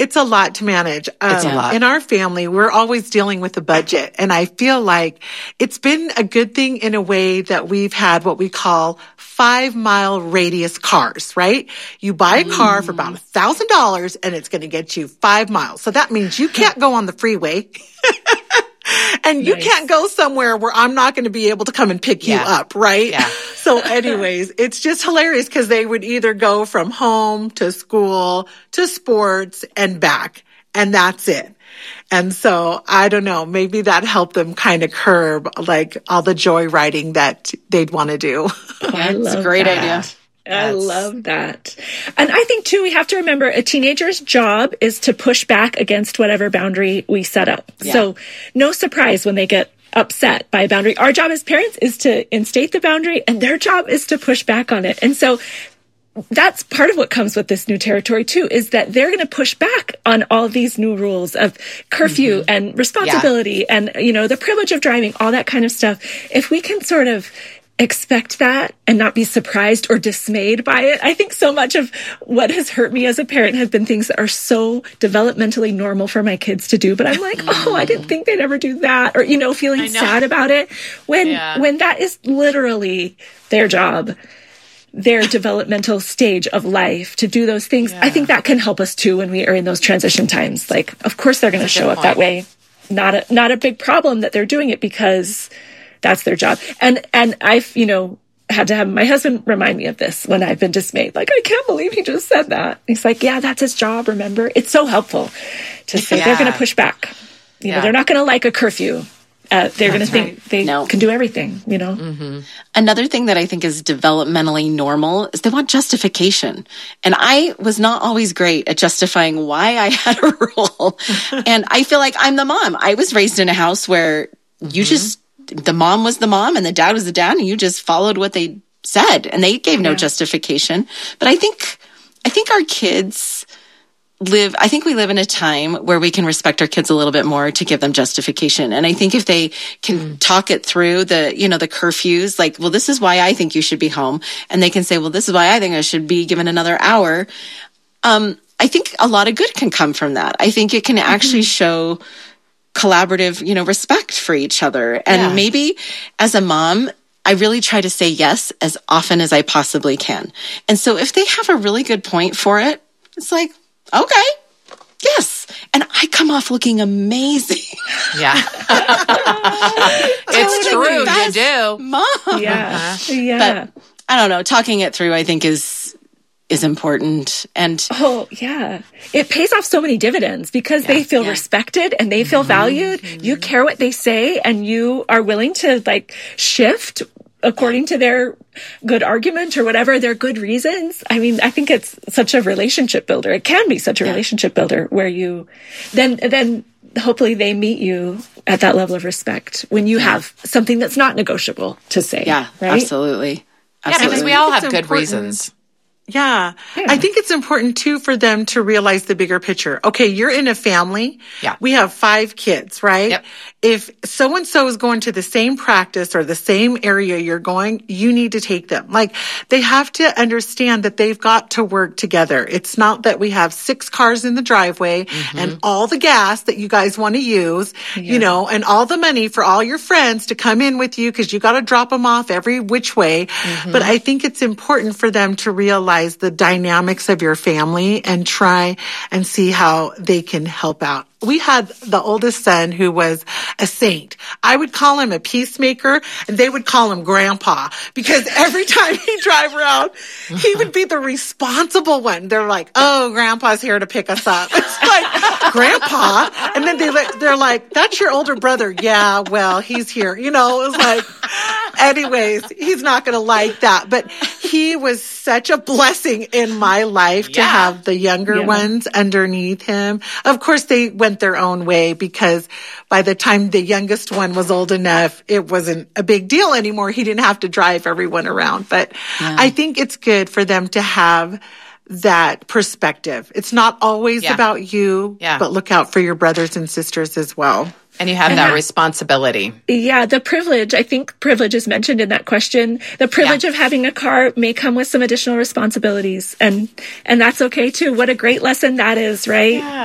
it's a lot to manage. It's a lot. In our family, we're always dealing with the budget. And I feel like it's been a good thing in a way that we've had what we call 5-mile radius cars, right? You buy a car for about $1,000 and it's going to get you 5 miles. So that means you can't go on the freeway. And you can't go somewhere where I'm not going to be able to come and pick you up, right? Yeah. So anyways, it's just hilarious because they would either go from home to school to sports and back, and that's it. And so I don't know, maybe that helped them kind of curb like all the joyriding that they'd want to do. That's a great idea. I love that. And I think, too, we have to remember a teenager's job is to push back against whatever boundary we set up. Yeah. So no surprise when they get upset by a boundary. Our job as parents is to instate the boundary, and their job is to push back on it. And so that's part of what comes with this new territory, too, is that they're going to push back on all these new rules of curfew and responsibility and, you know, the privilege of driving, all that kind of stuff. If we can sort of expect that and not be surprised or dismayed by it. I think so much of what has hurt me as a parent have been things that are so developmentally normal for my kids to do. But I'm like, oh, I didn't think they'd ever do that. Or, you know, feeling sad about it when that is literally their job, their developmental stage of life to do those things. I think that can help us too when we are in those transition times. Like, of course they're going to show up that way. Not a big problem that they're doing it because that's their job. And I've, you know, had to have my husband remind me of this when I've been dismayed. Like, I can't believe he just said that. He's like, yeah, that's his job, remember? It's so helpful to say they're going to push back. You know, they're not going to like a curfew. They're going to think they can do everything, you know? Mm-hmm. Another thing that I think is developmentally normal is they want justification. And I was not always great at justifying why I had a rule. And I feel like I'm the mom. I was raised in a house where you just, the mom was the mom and the dad was the dad, and you just followed what they said, and they gave no justification. But I think our kids we live in a time where we can respect our kids a little bit more to give them justification. And I think if they can talk it through the curfews, like, well, this is why I think you should be home. And they can say, well, this is why I think I should be given another hour. I think a lot of good can come from that. I think it can actually show collaborative, respect for each other. And maybe as a mom, I really try to say yes as often as I possibly can. And so if they have a really good point for it, it's like, okay, yes. And I come off looking amazing. Yeah. It's true. You do. Mom. Yeah. But I don't know. Talking it through, I think, is important. And it pays off so many dividends because they feel respected and they feel valued. You care what they say, and you are willing to shift according to their good argument or whatever, their good reasons. I mean, I think it's such a relationship builder. It can be such a relationship builder where you then hopefully they meet you at that level of respect when you have something that's not negotiable to say. Yeah, right? Absolutely. Yeah, because we all have good reasons. Yeah. I think it's important too for them to realize the bigger picture. Okay, you're in a family. Yeah. We have 5 kids, right? Yep. If so-and-so is going to the same practice or the same area you're going, you need to take them. They have to understand that they've got to work together. It's not that we have 6 cars in the driveway and all the gas that you guys want to use, and all the money for all your friends to come in with you because you got to drop them off every which way. But I think it's important for them to realize the dynamics of your family and try and see how they can help out. We had the oldest son who was a saint. I would call him a peacemaker, and they would call him Grandpa, because every time he'd drive around, he would be the responsible one. They're like, oh, Grandpa's here to pick us up. It's like, Grandpa? And then they're like, that's your older brother. Yeah, well, he's here. It was like, anyways, he's not going to like that. But he was such a blessing in my life to have the younger ones underneath him. Of course, they went their own way because by the time the youngest one was old enough, it wasn't a big deal anymore. He didn't have to drive everyone around. But I think it's good for them to have that perspective. It's not always about you, but look out for your brothers and sisters as well. And you have that responsibility. Yeah, the privilege, I think privilege is mentioned in that question. The privilege of having a car may come with some additional responsibilities, and that's okay too. What a great lesson that is, right? Yeah.